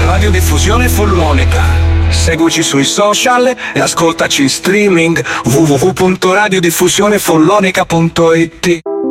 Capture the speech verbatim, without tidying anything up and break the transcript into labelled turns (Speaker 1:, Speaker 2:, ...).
Speaker 1: Radiodiffusione Follonica. Seguici sui social e ascoltaci in streaming w w w punto radiodiffusionefollonica punto it.